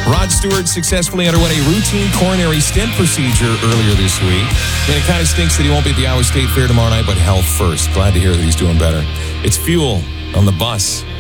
Rod Stewart successfully underwent a routine coronary stent procedure earlier this week. And it kind of stinks that he won't be at the Iowa State Fair tomorrow night, but health first. Glad to hear that he's doing better. It's Fuel on the bus.